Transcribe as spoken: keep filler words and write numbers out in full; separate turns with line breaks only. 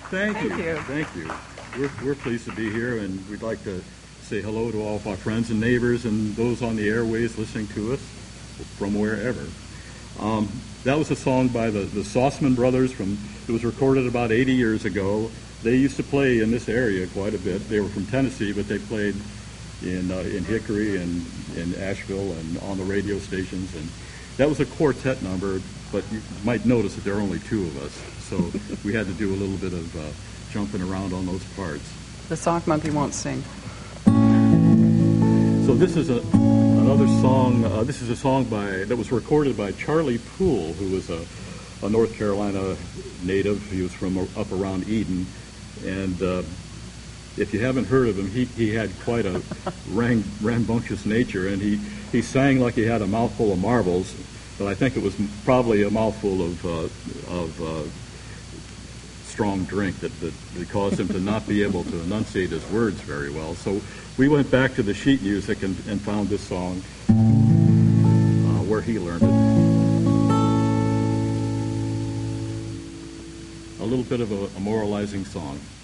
Thank,
Thank
you.
you.
Thank you. We're, we're pleased to be here, and we'd like to say hello to all of our friends and neighbors and those on the airways listening to us from wherever. Um, that was a song by the, the Sauceman Brothers. From It was recorded about eighty years ago. They used to play in this area quite a bit. They were from Tennessee, but they played in uh, in Hickory and in Asheville and on the radio stations. And that was a quartet number, but you might notice that there are only two of us. So we had to do a little bit of uh, jumping around on those parts.
The Sock Monkey won't sing.
So this is a, another song. Uh, this is a song by that was recorded by Charlie Poole, who was a, a North Carolina native. He was from up around Eden, and uh, if you haven't heard of him, he, he had quite a rang, rambunctious nature, and he, he sang like he had a mouthful of marbles, but I think it was probably a mouthful of uh, of uh, strong drink that, that, that caused him to not be able to enunciate his words very well. So we went back to the sheet music and, and found this song uh, where he learned it. A little bit of a, a moralizing song.